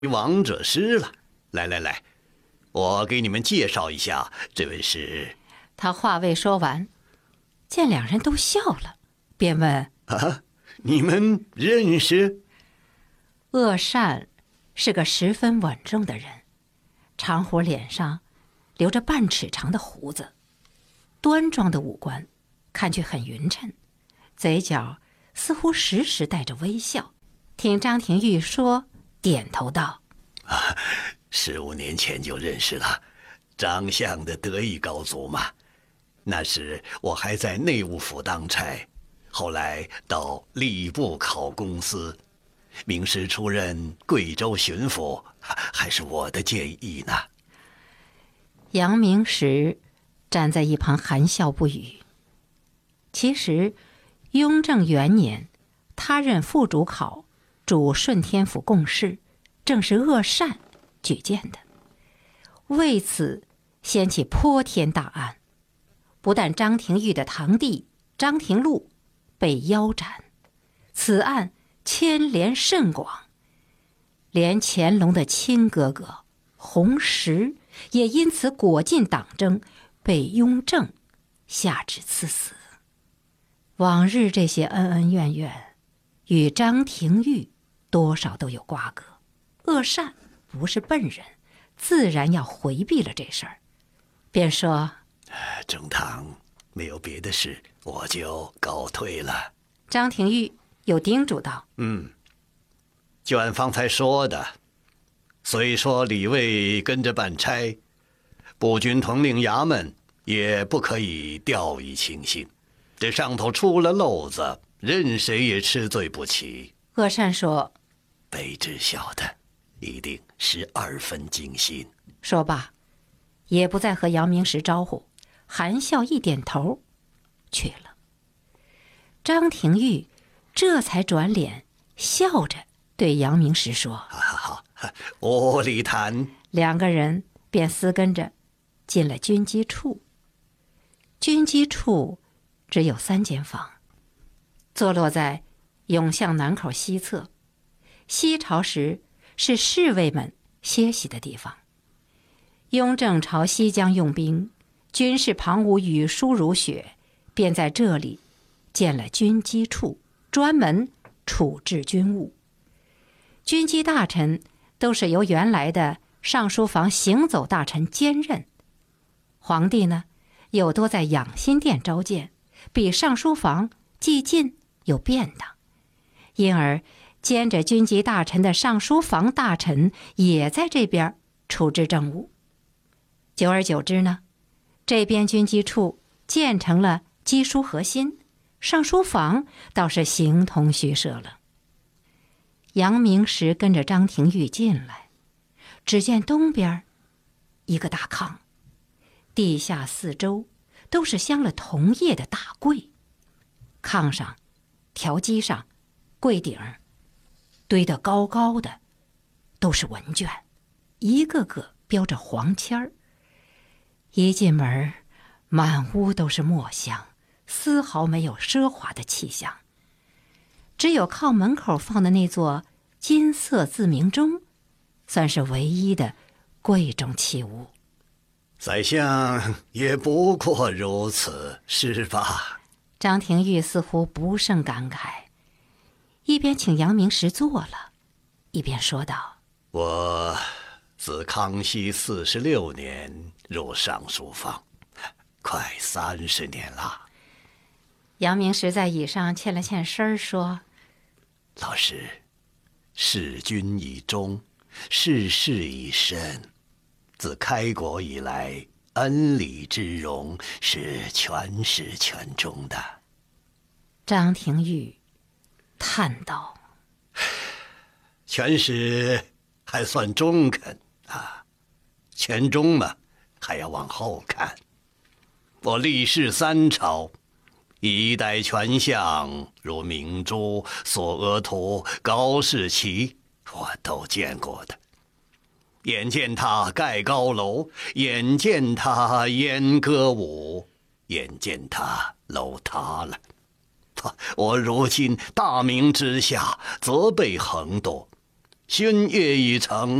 王者师了。来来来，我给你们介绍一下，这位是…… 他话未说完，见两人都笑了，便问： 你们认识？ 鄂善是个十分稳重的人，长胡脸上留着半尺长的胡子，端庄的五官看去很匀称，嘴角似乎时时带着微笑。听张廷玉说，点头道 ：15年前就认识了，张相的得意高足嘛。那时我还在内务府当差，后来到吏部考公司，名师出任贵州巡抚，还是我的建议呢。 杨明时站在一旁含笑不语。其实雍正元年，他任副主考，主顺天府贡事，正是鄂善举荐的，为此掀起泼天大案。不但张廷玉的堂弟张廷禄被腰斩，此案牵连甚广，连乾隆的亲哥哥弘时也因此裹进党争，被雍正下旨赐死。往日这些恩恩怨怨与张廷玉多少都有瓜葛，鄂善不是笨人，自然要回避了这事儿，便说： 中堂没有别的事，我就告退了。 张廷玉又叮嘱道： 就按方才说的，虽说李卫跟着办差，步军统领衙门也不可以掉以轻心，这上头出了漏子，任谁也吃罪不起。 鄂善说： 卑职晓得，一定12分精心。 说罢也不再和杨明时招呼，含笑一点头去了。张廷玉这才转脸笑着对杨明时说： 好，无礼谈。 两个人便私跟着进了军机处。军机处只有3间房，坐落在永巷南口西侧，西朝时是侍卫们歇息的地方。雍正朝西江用兵，军事旁无雨疏如雪，便在这里建了军机处，专门处置军务。军机大臣都是由原来的上书房行走大臣兼任，皇帝呢又多在养心殿召见，比上书房既近又便当，因而兼着军机大臣的上书房大臣也在这边处置政务。久而久之呢，这边军机处建成了机书核心，上书房倒是形同虚设了。杨明时跟着张廷玉进来，只见东边一个大炕，地下4周都是镶了铜叶的大柜，炕上、条机上、柜顶堆得高高的，都是文卷，一个个标着黄签儿。一进门，满屋都是墨香，丝毫没有奢华的气象。只有靠门口放的那座金色自鸣钟，算是唯一的贵重器物。 宰相也不过如此，是吧？ 张廷玉似乎不胜感慨，一边请杨明时坐了，一边说道： 我自康熙46年入上书房，快30年了。 杨明时在椅上欠了欠身说： 老师，事君以忠，事事以慎，自开国以来，恩礼之荣是全始全终的。 张廷玉叹道： 全始还算中肯啊，全忠嘛，还要往后看。我历仕3朝，一代权相如明珠、索额图、高士奇，我都见过的。眼见他盖高楼，眼见他演歌舞，眼见他楼塌了。我如今大明之下，责备横多， 勋业已成。